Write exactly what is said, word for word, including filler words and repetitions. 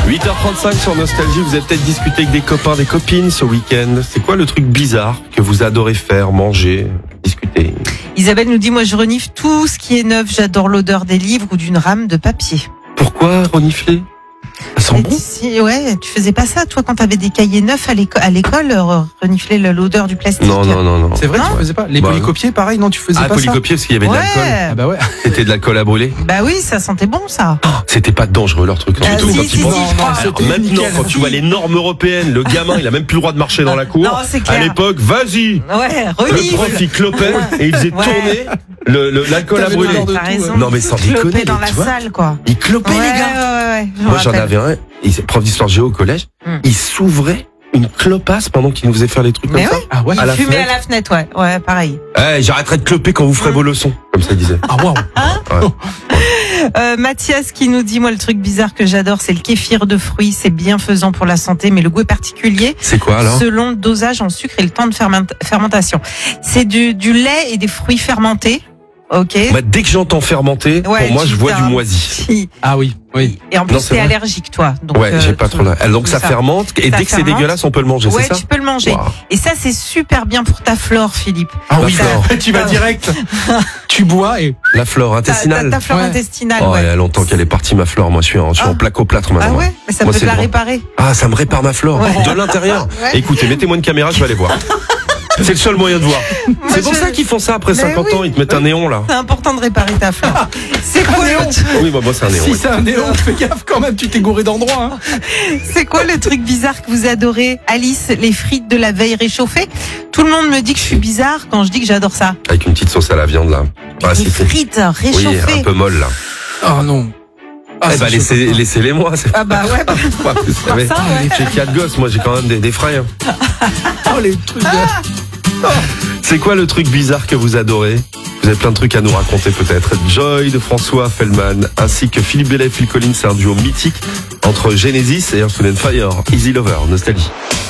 huit heures trente-cinq sur Nostalgie, vous avez peut-être discuté avec des copains, des copines ce week-end. C'est quoi le truc bizarre que vous adorez faire, manger, discuter? Isabelle nous dit, moi je renifle tout ce qui est neuf, j'adore l'odeur des livres ou d'une rame de papier. Pourquoi renifler? Ça sent Mais bon? si, ouais, tu faisais pas ça, toi, quand t'avais des cahiers neufs à l'école, à l'école, euh, renifler l'odeur du plastique. Non, non, non, non. C'est vrai, Non tu faisais pas les Bah, polycopiers, pareil, non, tu faisais Ah, pas polycopier parce qu'il y avait de Ouais. l'alcool. ça. Ah bah ouais. C'était de l'alcool à brûler. Bah oui, ça sentait bon, ça. C'était pas dangereux leur truc. Ah, du tout, si, quand si, ils pensent. si, je crois. Alors, C'était maintenant, nickel. quand tu vois les normes européennes, le gamin, il a même plus le droit de marcher dans la cour. Non, c'est clair. À l'époque, vas-y. Ouais, Le renifle. prof, il clopait et il faisait Ouais. tourner le, le- l'alcool à T'avais brûler. l'odeur de T'as tout, raison. ouais. Non, mais sans Cloper déconner, dans mais la tu vois. salle, quoi. Il clopait, Ouais, les gars. ouais, ouais, ouais. je me Moi, j'en rappelle. avais un. Il était prof d'histoire géo au collège. Hmm. Il s'ouvrait une clopasse pendant qu'il nous faisait faire les trucs Mais comme ouais. Ah ouais. À la Il fumait fenêtre. à la fenêtre, ouais. Ouais, pareil. ça. Eh, j'arrêterai de cloper quand vous ferez vos leçons. Comme ça, il disait. Ah waouh. Euh, Mathias qui nous dit, moi, le truc bizarre que j'adore, c'est le kéfir de fruits. C'est bienfaisant pour la santé, mais le goût est particulier. C'est quoi, alors? Selon le dosage en sucre et le temps de ferment- fermentation. C'est du, du lait et des fruits fermentés. Ok. Bah, dès que j'entends fermenter, Ouais, pour moi, tu je vois t'as- du moisi. Si. Ah oui, oui. Et en plus, Non, c'est t'es vrai. allergique, toi. Donc, Ouais, euh, j'ai pas tu- trop là. Donc, ça, ça. fermente. Et Ça dès que c'est fermente. dégueulasse, on peut le manger, Ouais, c'est ça? tu peux le manger. Waouh. Et ça, c'est super bien pour ta flore, Philippe. Ah La oui, flore. tu vas Ah. direct. Tu bois et La flore Ta, ta, intestinale. ta flore Ouais. intestinale, Oh, ouais. il y a longtemps qu'elle est partie, ma flore. Moi, je suis en, je suis Ah. en plaque-au-plâtre maintenant. Ah ouais, mais ça Moi, peut c'est te la bon. réparer. Ah, ça me répare ma flore. Ouais. De l'intérieur. Ouais. Écoutez, mettez-moi une caméra, je vais aller voir. C'est le seul moyen de voir. C'est pour je- ça qu'ils font ça après Mais cinquante oui. ans. Ils te mettent un néon, là. C'est important de réparer ta flore. C'est quoi, le, Oui, bah, moi, c'est un néon. si oui. c'est un néon, fais gaffe quand même, tu t'es gouré d'endroit. Hein. c'est quoi le truc bizarre que vous adorez? Alice, les frites de la veille réchauffées. Tout le monde me dit que je suis bizarre quand je dis que j'adore ça. Avec une petite sauce à la viande, là. Ah, Les c'était- frites Oui, réchauffées. un peu molle, là. Oh non. Ah, eh ça bah, chauffe laissez, pas. laissez-les moi. C'est Ah bah ouais, bah, pas, vous savez. ça, ouais. J'ai quatre gosses, moi, j'ai quand même des, des frais. hein. Oh les trucs de... C'est quoi le truc bizarre que vous adorez? Vous avez plein de trucs à nous raconter peut-être. Joy de François Fellman, ainsi que Philippe Bellet et Phil Collins, c'est un duo mythique entre Genesis et Earth, Wind and Fire. Easy Lover, Nostalgie.